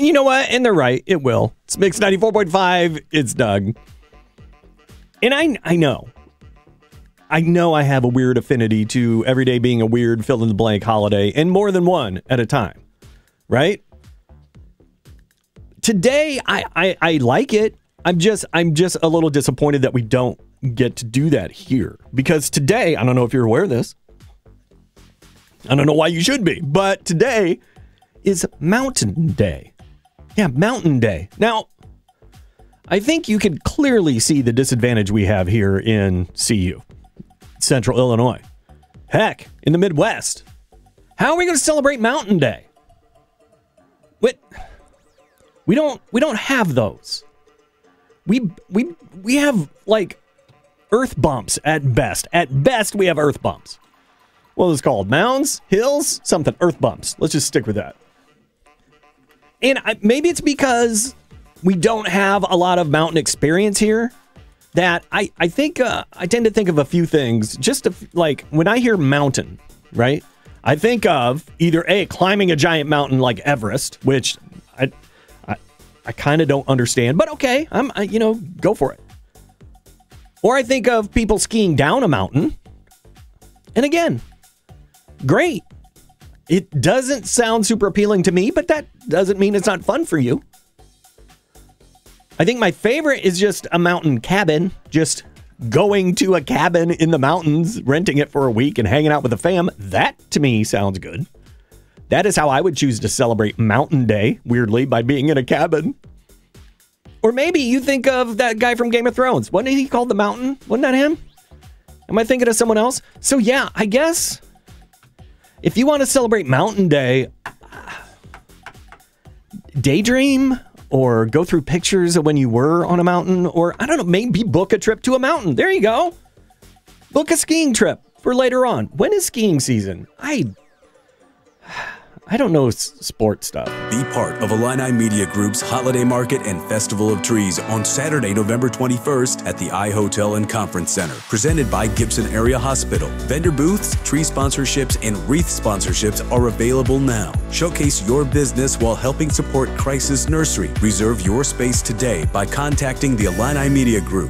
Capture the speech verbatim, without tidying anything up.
you know what? And they're right. It will. It's Mix ninety-four point five. It's Doug. And I, I know. I know I have a weird affinity to every day being a weird fill-in-the-blank holiday, and more than one at a time, right? Today, I, I, I like it. I'm just I'm just a little disappointed that we don't get to do that here. Because today, I don't know if you're aware of this. I don't know why you should be, but today is Mountain Day. Yeah, Mountain Day. Now, I think you can clearly see the disadvantage we have here in C U. Central Illinois. Heck, in the Midwest. How are we going to celebrate Mountain Day? What? We don't we don't have those. We we we have like earth bumps at best. At best we have earth bumps. What is it called? Mounds? Hills? Something. Earth bumps. Let's just stick with that. And I, maybe it's because we don't have a lot of mountain experience here. That I, I think, uh, I tend to think of a few things. Just to, like, when I hear mountain, right? I think of either A, climbing a giant mountain like Everest, which I I, I kind of don't understand. But okay, I'm, I, you know, go for it. Or I think of people skiing down a mountain. And again, great. It doesn't sound super appealing to me, but that doesn't mean it's not fun for you. I think my favorite is just a mountain cabin, just going to a cabin in the mountains, renting it for a week and hanging out with the fam. That, to me, sounds good. That is how I would choose to celebrate Mountain Day, weirdly, by being in a cabin. Or maybe you think of that guy from Game of Thrones. Wasn't he called the Mountain? Wasn't that him? Am I thinking of someone else? So yeah, I guess if you want to celebrate Mountain Day, daydream or go through pictures of when you were on a mountain, or I don't know, maybe book a trip to a mountain. There you go. Book a skiing trip for later on. When is skiing season? I I don't know s- sport stuff. Be part of Illini Media Group's Holiday Market and Festival of Trees on Saturday, November twenty-first at the iHotel and Conference Center. Presented by Gibson Area Hospital. Vendor booths, tree sponsorships, and wreath sponsorships are available now. Showcase your business while helping support Crisis Nursery. Reserve your space today by contacting the Illini Media Group